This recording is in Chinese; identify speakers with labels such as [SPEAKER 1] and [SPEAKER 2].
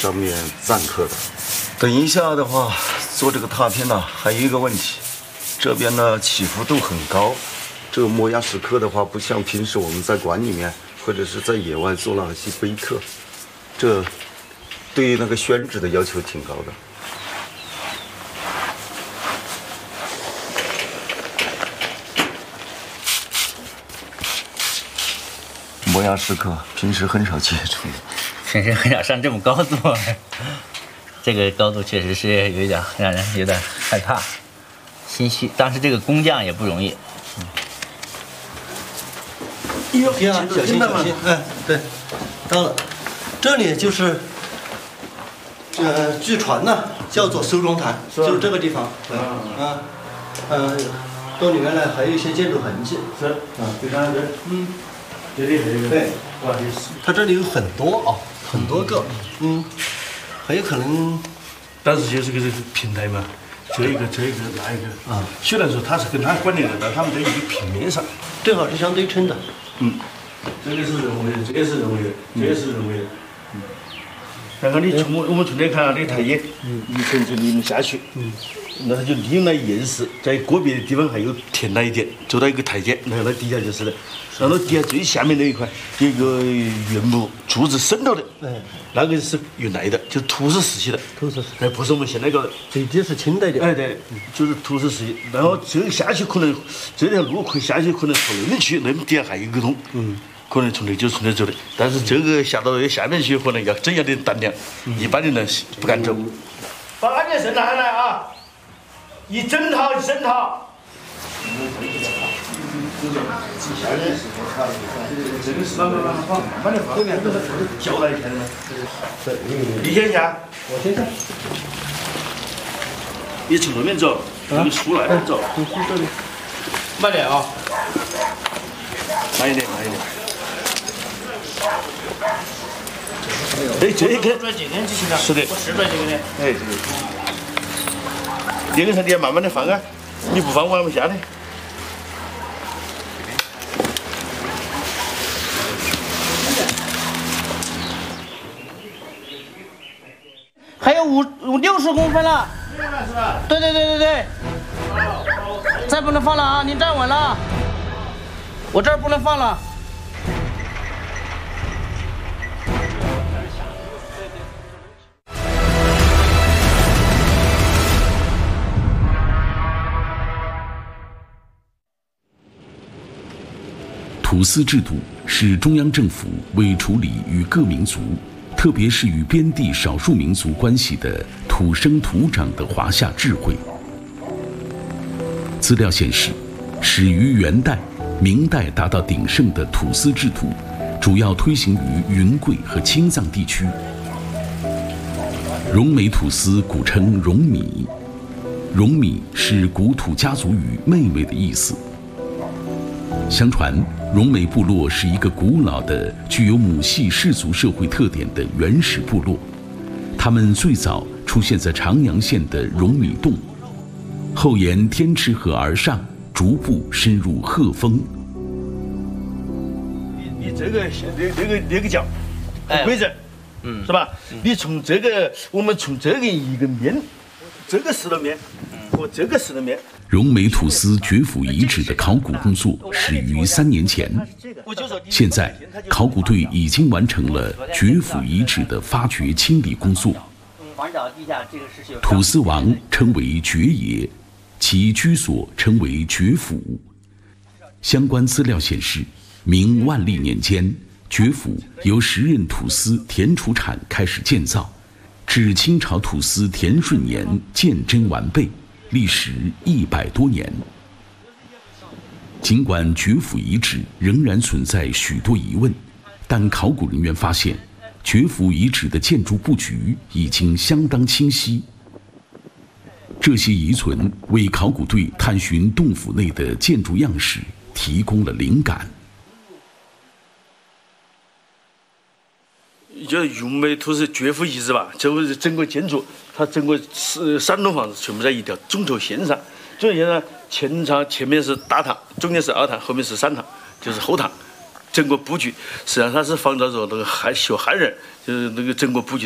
[SPEAKER 1] 上面錾刻的。
[SPEAKER 2] 等一下的话，做这个拓片呢，还有一个问题，这边呢起伏度很高。这个摩崖石刻的话，不像平时我们在馆里面或者是在野外做那些碑刻，这对于那个宣纸的要求挺高的。摩崖石刻平时很少接触，
[SPEAKER 3] 平时很少上这么高度，这个高度确实是有点让人有点害怕、心虚。当时这个工匠也不容易。
[SPEAKER 4] 小心啊，小心小心！哎，对，到了，这里就是，据传呢叫做收庄坛，就是这个地方。洞里面呢还有一些建筑痕迹。
[SPEAKER 5] 是啊，非常的，这里还有
[SPEAKER 4] 对，它这里有很多啊，很多个，很有可能。
[SPEAKER 5] 但是就是个平台嘛，这一个那一个啊。虽然说它是跟它关联的，但它们在一个平面上，
[SPEAKER 4] 正好是相对称的。
[SPEAKER 5] 这个是人为的，这个是人为的，这个是人为的。然后你从我们从这看啊，这个台阶，一层层你们下去，那它就利用了岩石，在个别的地方还有填了一点，做到一个台阶，然后那底下就是了。然后底下最下面那一块，一个原木柱子伸到的，那个是原来的，就是土石时期的，不是我们现在搞的。
[SPEAKER 4] 这底是清代的。
[SPEAKER 5] 哎对，就是土石时期。然后这个下去可能这条路可以下去，可能从那边去，那边底下还有一个洞，可能从那走的。但是这个下到下面去，可能要增加点胆量，一般的人不敢走。把安全绳拿下来啊！一整套。这个是慢慢放，慢慢的放，搅来一天嘛。对，你先下，
[SPEAKER 4] 我先下。
[SPEAKER 5] 你从那边走，从树那边走。
[SPEAKER 4] 从树这里。
[SPEAKER 3] 慢点啊！
[SPEAKER 5] 慢一点。哎，这个
[SPEAKER 3] 转几根就行了。
[SPEAKER 5] 是的，
[SPEAKER 3] 我10转几根的。
[SPEAKER 5] 哎，这个上你要慢慢的放啊，你不放往不下的。
[SPEAKER 3] 还有60公分了。对。再不能放了啊！您站稳了，我这儿不能放了。
[SPEAKER 6] 土司制度是中央政府为处理与各民族，特别是与边地少数民族关系的土生土长的华夏智慧。资料显示，始于元代、明代达到鼎盛的土司制度，主要推行于云贵和青藏地区。荣美土司古称荣米，荣米是古土家族语“妹妹”的意思。相传，荣美部落是一个古老的、具有母系氏族社会特点的原始部落。他们最早出现在长阳县的荣米洞，后沿天池河而上，逐步深入鹤峰。
[SPEAKER 5] 你这个那个叫规则，是吧？你从这个，我们从这个一个面，这个石头面和这个石头面。
[SPEAKER 6] 荣美土司绝府遗址的考古工作始于3年前，现在考古队已经完成了绝府遗址的发掘清理工作。土司王称为绝爷，其居所称为绝府。相关资料显示，明万历年间，绝府由时任土司田楚产开始建造，至清朝土司田顺年建真完备，历时100多年。尽管绝府遗址仍然存在许多疑问，但考古人员发现，绝府遗址的建筑布局已经相当清晰。这些遗存为考古队探寻洞府内的建筑样式提供了灵感。
[SPEAKER 5] 就云美土司绝府遗址吧，就是整个建筑，它整个3栋房子全部在一条中轴线上。中轴线上前面是大堂，中间是2堂，后面是3堂，就是后堂。整个布局实际上它是仿照着那个学汉人，就是那个整个布局。